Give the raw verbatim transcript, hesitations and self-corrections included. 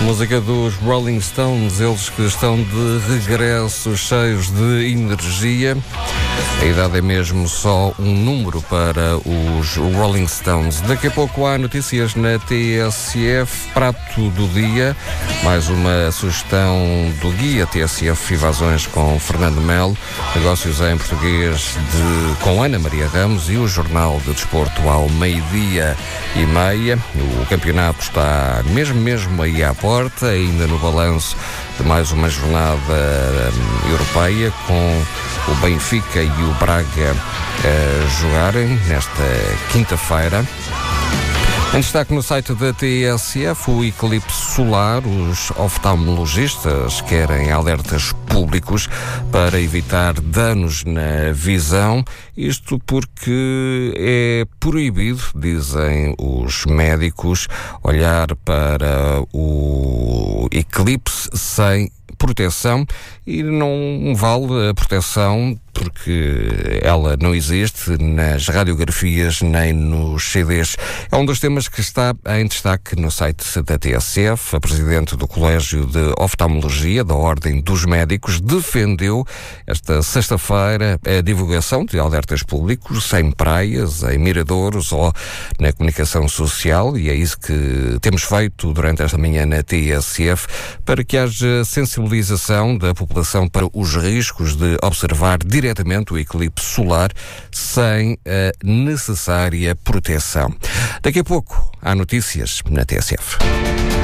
Música dos Rolling Stones, eles que estão de regresso, cheios de energia. A idade é mesmo só um número para os Rolling Stones. Daqui a pouco há notícias na T S F, prato do dia, mais uma sugestão do guia T S F Invasões com Fernando Melo, negócios em português de, com Ana Maria Ramos e o Jornal de Desporto ao meio-dia e meia. O campeonato está mesmo, mesmo aí à porta, ainda no balanço de mais uma jornada um, europeia, com o Benfica e o Braga a jogarem nesta quinta-feira. Em destaque no site da T S F, o eclipse solar. Os oftalmologistas querem alertas públicos para evitar danos na visão. Isto porque é proibido, dizem os médicos, olhar para o eclipse sem proteção, e não vale a proteção porque ela não existe nas radiografias nem nos C Ds. É um dos temas que está em destaque no site da T S F. A presidente do Colégio de Oftalmologia da Ordem dos Médicos defendeu esta sexta-feira a divulgação de alertas públicos em praias, em miradouros ou na comunicação social, e é isso que temos feito durante esta manhã na T S F, para que haja sensibilização da população para os riscos de observar diretamente o eclipse solar sem a necessária proteção. Daqui a pouco há notícias na T S F.